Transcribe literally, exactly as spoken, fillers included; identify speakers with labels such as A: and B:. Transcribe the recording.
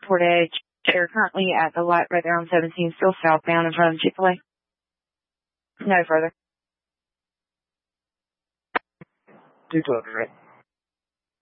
A: Port Edge. They're currently at the light right there on seventeen, still southbound in front of Chick-fil-A. No further.
B: two twelve, right?